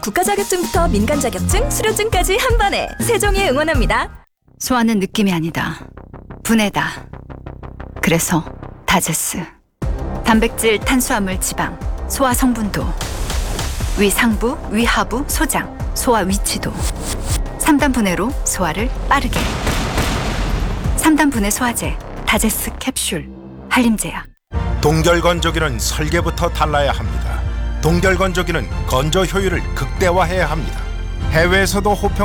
국가 자격증부터 민간 자격증, 수료증까지 한 번에 세종이 응원합니다. 소화는 느낌이 아니다. 분해다. 그래서 다제스. 단백질, 탄수화물, 지방, 소화 성분도, 위 상부, 위 하부, 소장, 소화 위치도. 3단 분해로 소화를 빠르게. 3단 분해 소화제, 다제스 캡슐, 한림제약. 동결건조기는 설계부터 달라야 합니다. 동결건조기는 건조 효율을 극대화해야 합니다. 해외에서도 호평